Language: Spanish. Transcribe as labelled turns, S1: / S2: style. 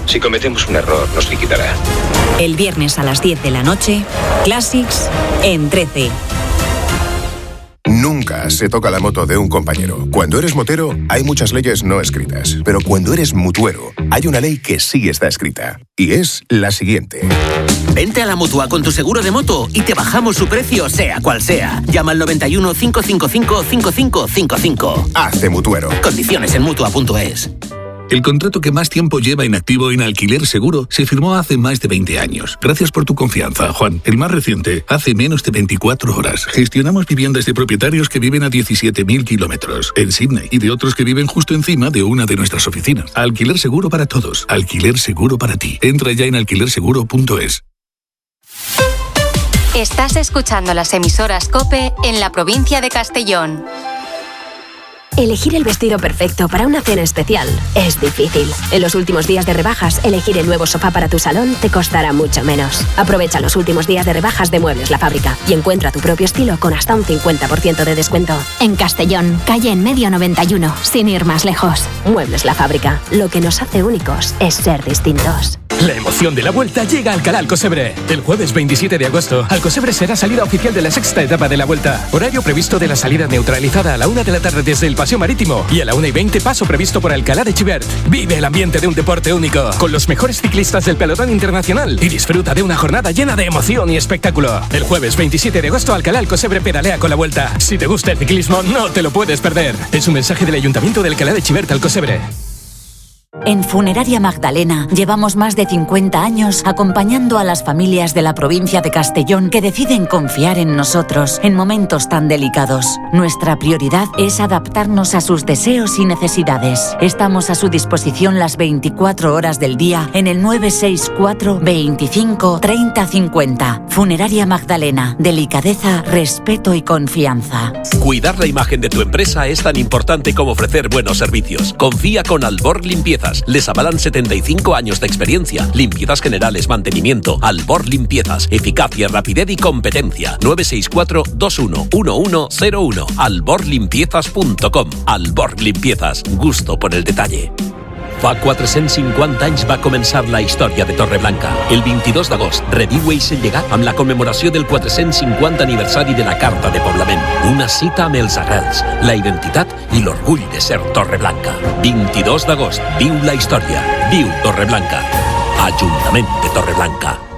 S1: Si cometemos un error, nos liquidará.
S2: El viernes a las 10 de la noche, Classics en 13.
S3: Nunca se toca la moto de un compañero. Cuando eres motero, hay muchas leyes no escritas. Pero cuando eres mutuero, hay una ley que sí está escrita. Y es la siguiente.
S4: Vente a la Mutua con tu seguro de moto y te bajamos su precio, sea cual sea. Llama al 91 555 5555.
S3: Hazte mutuero.
S4: Condiciones en Mutua.es.
S5: El contrato que más tiempo lleva inactivo en Alquiler Seguro se firmó hace más de 20 años. Gracias por tu confianza, Juan. El más reciente, hace menos de 24 horas. Gestionamos viviendas de propietarios que viven a 17.000 kilómetros en Sydney y de otros que viven justo encima de una de nuestras oficinas. Alquiler Seguro para todos. Alquiler Seguro para ti. Entra ya en alquilerseguro.es.
S6: Estás escuchando las emisoras COPE en la provincia de Castellón.
S7: Elegir el vestido perfecto para una cena especial es difícil. En los últimos días de rebajas, elegir el nuevo sofá para tu salón te costará mucho menos. Aprovecha los últimos días de rebajas de Muebles La Fábrica y encuentra tu propio estilo con hasta un 50% de descuento.
S8: En Castellón, calle en medio 91, sin ir más lejos.
S7: Muebles La Fábrica. Lo que nos hace únicos es ser distintos.
S9: La emoción de la Vuelta llega a Alcalá Alcocebre. El jueves 27 de agosto, Alcocebre será salida oficial de la sexta etapa de la Vuelta. Horario previsto de la salida neutralizada a la 1 de la tarde desde el Paseo Marítimo y a la 1:20 paso previsto por Alcalá de Xivert. Vive el ambiente de un deporte único, con los mejores ciclistas del pelotón internacional y disfruta de una jornada llena de emoción y espectáculo. El jueves 27 de agosto, Alcalá Alcocebre pedalea con la Vuelta. Si te gusta el ciclismo, no te lo puedes perder. Es un mensaje del Ayuntamiento de Alcalá de Xivert, Alcocebre.
S2: En Funeraria Magdalena llevamos más de 50 años acompañando a las familias de la provincia de Castellón que deciden confiar en nosotros en momentos tan delicados. Nuestra prioridad es adaptarnos a sus deseos y necesidades. Estamos a su disposición las 24 horas del día en el 964 25 30 50. Funeraria Magdalena. Delicadeza, respeto y confianza.
S10: Cuidar la imagen de tu empresa es tan importante como ofrecer buenos servicios. Confía con Albor Limpiezas. Les avalan 75 años de experiencia. Limpiezas generales, mantenimiento. Albor Limpiezas. Eficacia, rapidez y competencia. 964 211101. alborlimpiezas.com. Albor Limpiezas. Gusto por el detalle. Fa 450 anys va començar la història de Torreblanca. El 22 d'agost reviu eixe llegat amb la commemoració del 450 aniversari de la Carta de Poblament. Una cita amb els arrels, la identitat i l'orgull de ser Torreblanca. 22 d'agost, viu la història, viu Torreblanca. Ajuntament de Torreblanca.